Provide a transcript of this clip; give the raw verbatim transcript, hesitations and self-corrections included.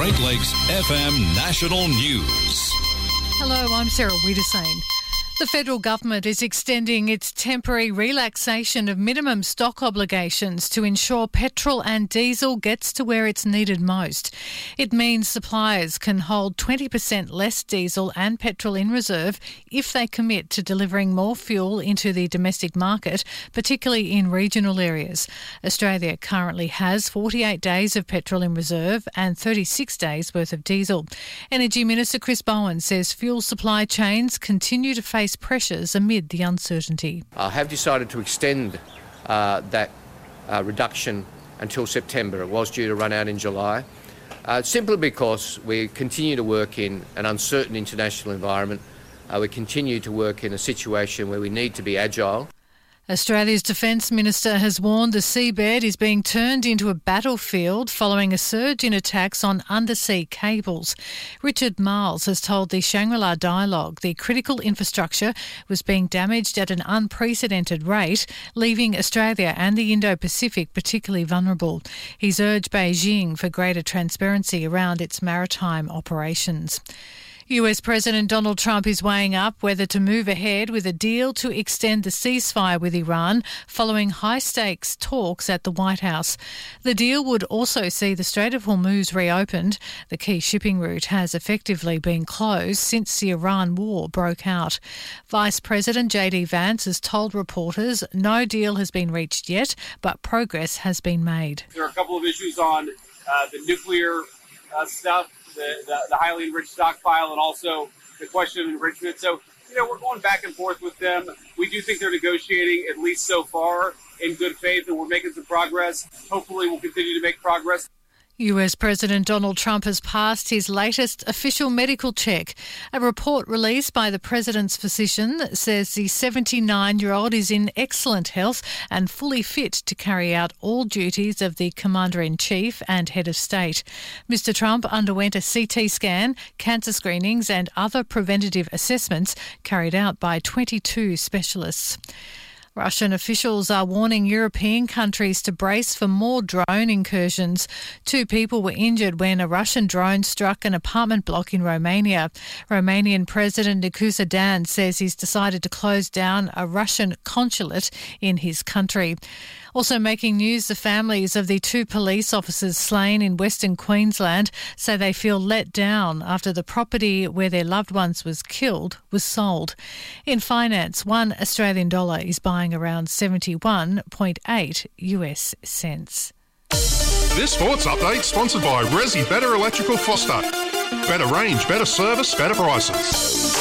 Great Lakes F M National News. Hello, I'm Sarah Wiedersane. The federal government is extending its temporary relaxation of minimum stock obligations to ensure petrol and diesel gets to where it's needed most. It means suppliers can hold twenty percent less diesel and petrol in reserve if they commit to delivering more fuel into the domestic market, particularly in regional areas. Australia currently has forty-eight days of petrol in reserve and thirty-six days worth of diesel. Energy Minister Chris Bowen says fuel supply chains continue to face pressures amid the uncertainty. I have decided to extend uh, that uh, reduction until September. It was due to run out in July, uh, simply because we continue to work in an uncertain international environment. Uh, we continue to work in a situation where we need to be agile. Australia's Defence Minister has warned the seabed is being turned into a battlefield following a surge in attacks on undersea cables. Richard Marles has told the Shangri-La Dialogue the critical infrastructure was being damaged at an unprecedented rate, leaving Australia and the Indo-Pacific particularly vulnerable. He's urged Beijing for greater transparency around its maritime operations. U S President Donald Trump is weighing up whether to move ahead with a deal to extend the ceasefire with Iran following high-stakes talks at the White House. The deal would also see the Strait of Hormuz reopened. The key shipping route has effectively been closed since the Iran war broke out. Vice President J D Vance has told reporters no deal has been reached yet, but progress has been made. There are a couple of issues on uh, the nuclear uh, stuff. The, the, the highly enriched stockpile, and also the question of enrichment. So, you know, we're going back and forth with them. We do think they're negotiating, at least so far, in good faith, and we're making some progress. Hopefully we'll continue to make progress. U S President Donald Trump has passed his latest official medical check. A report released by the president's physician says the seventy-nine-year-old is in excellent health and fully fit to carry out all duties of the Commander-in-Chief and Head of State. Mister Trump underwent a C T scan, cancer screenings and other preventative assessments carried out by twenty-two specialists. Russian officials are warning European countries to brace for more drone incursions. Two people were injured when a Russian drone struck an apartment block in Romania. Romanian President Nicolae Dan says he's decided to close down a Russian consulate in his country. Also making news, the families of the two police officers slain in Western Queensland say they feel let down after the property where their loved ones was killed was sold. In finance, one Australian dollar is buying around seventy-one point eight U S cents. This sports update sponsored by Resi Better Electrical Foster. Better range, better service, better prices.